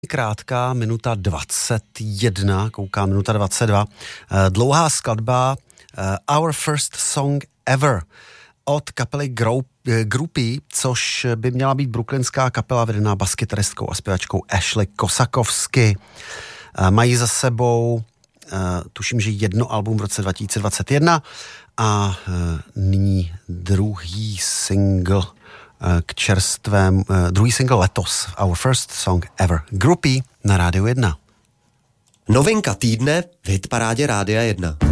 Krátká, minuta 21, koukám, minuta 22. Dlouhá skladba Our First Song Ever od kapely Groupie, což by měla být brooklynská kapela vedená baskytaristkou a zpěvačkou Ashley Kosakovsky. Mají za sebou, tuším, že jedno album v roce 2021 a nyní druhý single k čerstvém, druhý single letos, Our First Song Ever. Groupie na Rádiu 1. Novinka týdne v hitparádě Rádia 1.